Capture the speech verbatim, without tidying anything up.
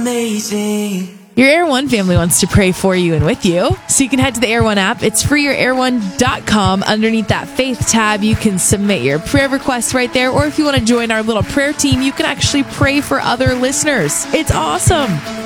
amazing. Your Air One family wants to pray for you and with you. So you can head to the Air One app. It's free or air one dot com. Underneath that faith tab, you can submit your prayer requests right there. Or if you want to join our little prayer team, you can actually pray for other listeners. It's awesome.